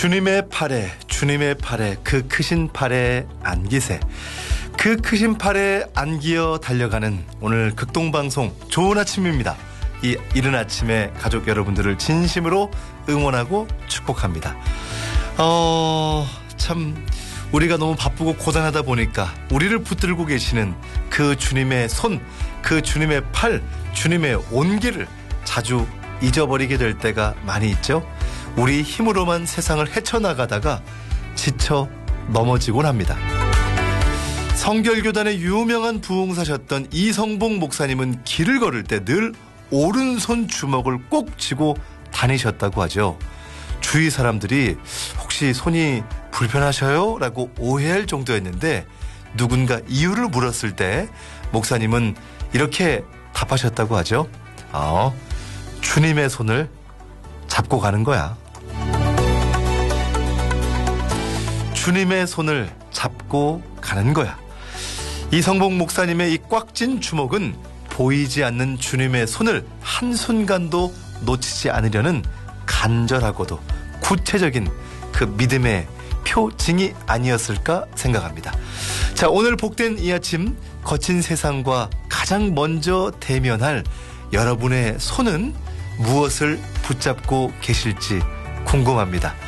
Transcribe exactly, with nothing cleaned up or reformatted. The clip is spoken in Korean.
주님의 팔에 주님의 팔에 그 크신 팔에 안기세. 그 크신 팔에 안기어 달려가는 오늘 극동방송 좋은 아침입니다. 이 이른 아침에 가족 여러분들을 진심으로 응원하고 축복합니다. 어, 참 우리가 너무 바쁘고 고단하다 보니까 우리를 붙들고 계시는 그 주님의 손, 그 주님의 팔, 주님의 온기를 자주 잊어버리게 될 때가 많이 있죠. 우리 힘으로만 세상을 헤쳐나가다가 지쳐 넘어지곤 합니다. 성결교단의 유명한 부흥사셨던 이성봉 목사님은 길을 걸을 때 늘 오른손 주먹을 꼭 쥐고 다니셨다고 하죠. 주위 사람들이 혹시 손이 불편하셔요? 라고 오해할 정도였는데 누군가 이유를 물었을 때 목사님은 이렇게 답하셨다고 하죠. 어, 주님의 손을 잡고 가는 거야. 주님의 손을 잡고 가는 거야. 이성봉 목사님의 이 꽉 쥔 주먹은 보이지 않는 주님의 손을 한순간도 놓치지 않으려는 간절하고도 구체적인 그 믿음의 표징이 아니었을까 생각합니다. 자, 오늘 복된 이 아침 거친 세상과 가장 먼저 대면할 여러분의 손은 무엇을 붙잡고 계실지 궁금합니다.